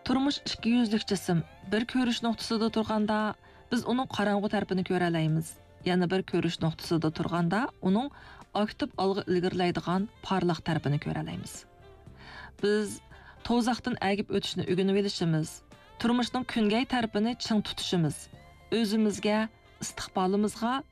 Turmush ikki yuzlik jism. Bir ko'rish nuqtasida turganda biz uning qorong'u tarafini ko'ra olamiz. Yana bir ko'rish nuqtasida turganda uning aktiv olg'a ilgirlaydigan parlaq tarafini ko'ra olamiz. Biz to'zaqdan agib o'tishni o'rganib olishimiz, turmushning kungay tarafini ching tutishimiz, o'zimizga, istiqbolimizga